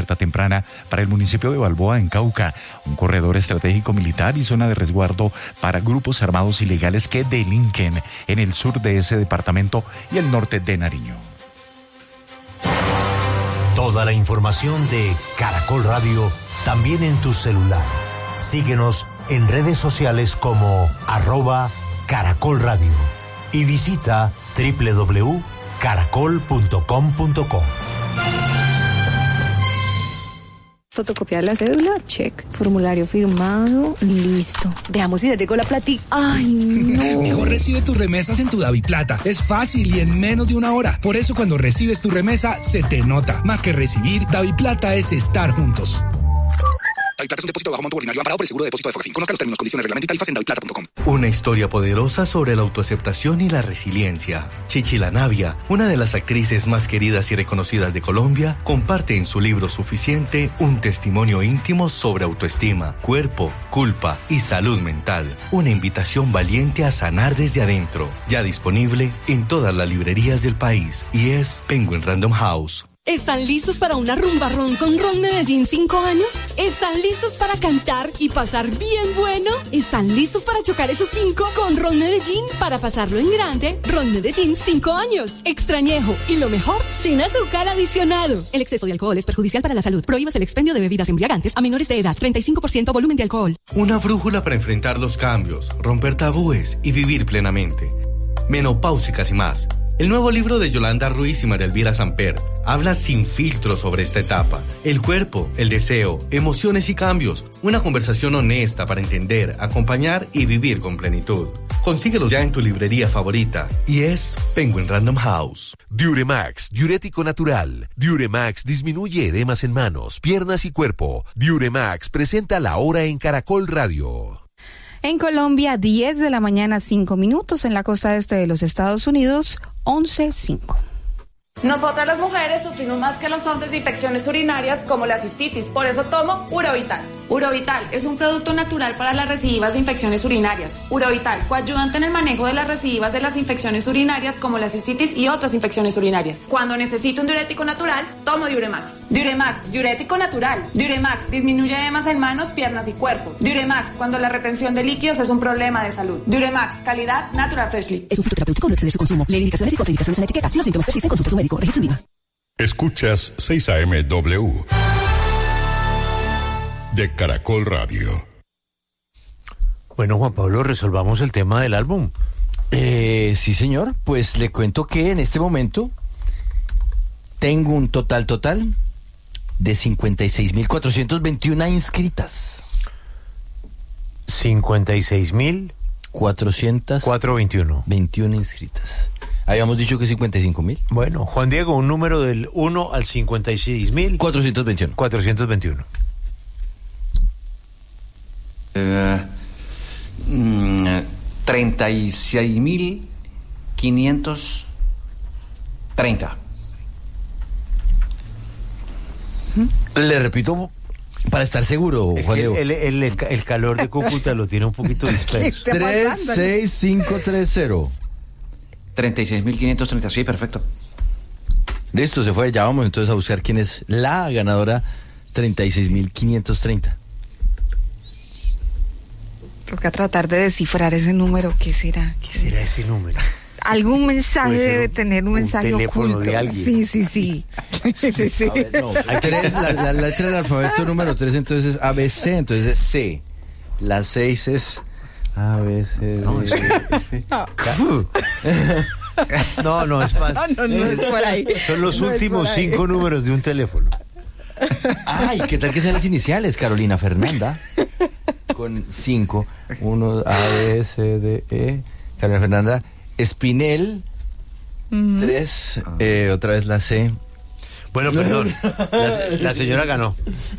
alerta temprana para el municipio de Balboa, en Cauca, un corredor estratégico militar y zona de resguardo para grupos armados ilegales que delinquen en el sur de ese departamento y el norte de Nariño. Toda la información de Caracol Radio también en tu celular. Síguenos en redes sociales como @Caracol Radio y visita www.caracol.com.co. Fotocopiar la cédula, check. Formulario firmado, listo. Veamos si ya llegó la platica. ¡Ay, no! Mejor recibe tus remesas en tu DaviPlata. Es fácil y en menos de una hora. Por eso cuando recibes tu remesa, se te nota. Más que recibir, DaviPlata es estar juntos. DaviPlata es un depósito bajo monto ordinario amparado por el seguro de depósito de Fogafín. Conozca los términos, condiciones, reglamento y tarifas en daviplata.com. Una historia poderosa sobre la autoaceptación y la resiliencia. Chichi La Navia, una de las actrices más queridas y reconocidas de Colombia, comparte en su libro Suficiente un testimonio íntimo sobre autoestima, cuerpo, culpa y salud mental. Una invitación valiente a sanar desde adentro. Ya disponible en todas las librerías del país y es Penguin Random House. ¿Están listos para una rumba ron con Ron Medellín 5 años? ¿Están listos para cantar y pasar bien bueno? ¿Están listos para chocar esos 5 con Ron Medellín? Para pasarlo en grande, Ron Medellín 5 años. Extrañejo y lo mejor, sin azúcar adicionado. El exceso de alcohol es perjudicial para la salud. Prohíbas el expendio de bebidas embriagantes a menores de edad. 35% volumen de alcohol. Una brújula para enfrentar los cambios, romper tabúes y vivir plenamente. Menopáusicas y más. El nuevo libro de Yolanda Ruiz y María Elvira Samper habla sin filtro sobre esta etapa. El cuerpo, el deseo, emociones y cambios. Una conversación honesta para entender, acompañar y vivir con plenitud. Consíguelos ya en tu librería favorita y es Penguin Random House. Diuremax, diurético natural. Diuremax disminuye edemas en manos, piernas y cuerpo. Diuremax presenta La Hora en Caracol Radio. En Colombia, 10 de la mañana, 5 minutos. En la costa este de los Estados Unidos, 11:05. Nosotras las mujeres sufrimos más que los hombres de infecciones urinarias como la cistitis, por eso tomo Urovital. Urovital es un producto natural para las recidivas de infecciones urinarias. Urovital, coayudante en el manejo de las recidivas de las infecciones urinarias como la cistitis y otras infecciones urinarias. Cuando necesito un diurético natural, tomo Diuremax. Diuremax, diurético natural. Diuremax, disminuye edemas en manos, piernas y cuerpo. Diuremax, cuando la retención de líquidos es un problema de salud. Diuremax, calidad Natural Freshly. Es un fitoterapéutico, no exceder su consumo. Lee indicaciones y contraindicaciones en la etiqueta. Si los síntomas persisten, consulte a su médico. Registro IVA. Escuchas 6 AM/W de Caracol Radio. Bueno, Juan Pablo, resolvamos el tema del álbum. Sí, señor. Pues le cuento que en este momento tengo un total de 56.421 inscritas. 56.421. 21 inscritas. Habíamos dicho que 55.000. Bueno, Juan Diego, un número del 1 al 56.000. 421. 421. 36.530. Le repito para estar seguro, es Juan que Diego. El calor de Cúcuta lo tiene un poquito disperso. 36530. 36.530, sí, perfecto. Listo, se fue. Ya vamos entonces a buscar quién es la ganadora. 36.530. Toca tratar de descifrar ese número. ¿Qué será? ¿Qué será ese número? Algún mensaje debe tener un mensaje teléfono oculto. De alguien. Sí. Sí. A ver, no. La letra del alfabeto número 3 entonces es ABC, entonces es C. La 6 es A, B, C, D, F. No, es más. No es por ahí. Son los últimos 5 números de un teléfono. Ay, ¿qué tal que sean las iniciales? Carolina Fernanda. Con 5. 1, A, B, C, D, E. Carolina Fernanda. Espinel. 3. Otra vez la C. Bueno, perdón. La señora ganó.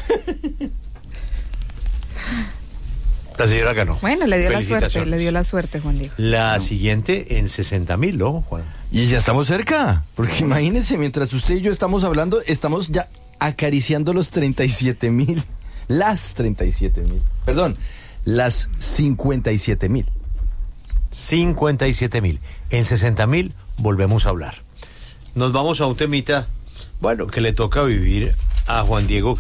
La señora ganó. Bueno, le dio la suerte, Juan Diego. La siguiente en 60.000, ¿no, Juan? Y ya estamos cerca, porque imagínense, mientras usted y yo estamos hablando, estamos ya acariciando los 37.000. Las 37.000. Perdón, las 57.000. 57.000. En 60.000 volvemos a hablar. Nos vamos a un temita, bueno, que le toca vivir a Juan Diego.